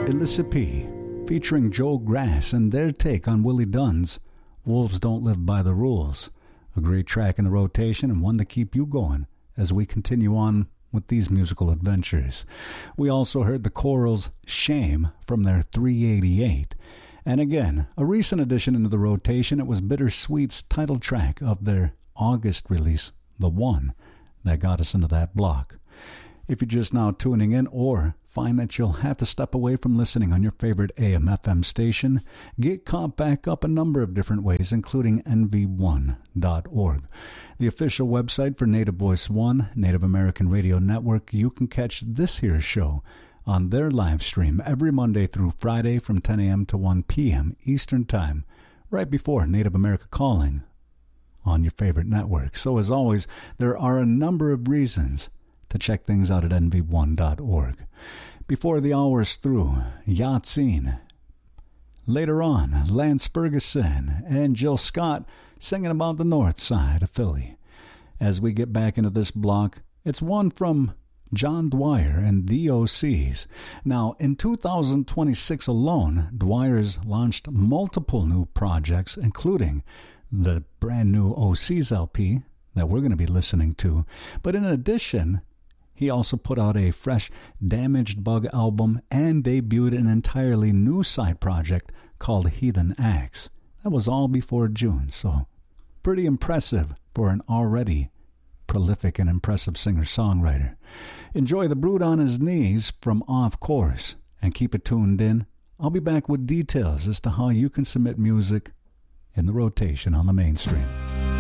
Illicit P, featuring Joe Grass and their take on Willie Dunn's Wolves Don't Live by the Rules. A great track in the rotation and one to keep you going as we continue on with these musical adventures. We also heard the Corals' Shame from their 388. And again, a recent addition into the rotation, it was Bittersweet's title track of their August release, The One, that got us into that block. If you're just now tuning in or find that you'll have to step away from listening on your favorite AM/FM station, get caught back up a number of different ways, including nv1.org. The official website for Native Voice One, Native American Radio Network. You can catch this here show on their live stream every Monday through Friday from 10 a.m. to 1 p.m. Eastern Time, right before Native America Calling on your favorite network. So as always, there are a number of reasons to check things out at nv1.org. Before the hour is through, Yatzine. Later on, Lance Ferguson and Jill Scott singing about the north side of Philly. As we get back into this block, it's one from John Dwyer and the OCs. Now, in 2026 alone, Dwyer's launched multiple new projects, including the brand new OCs LP that we're going to be listening to. But in addition, he also put out a fresh Damaged Bug album and debuted an entirely new side project called Heathen Axe. That was all before June, so pretty impressive for an already prolific and impressive singer-songwriter. Enjoy The Brood on His Knees from Off Course and keep it tuned in. I'll be back with details as to how you can submit music in the rotation on the mainstream.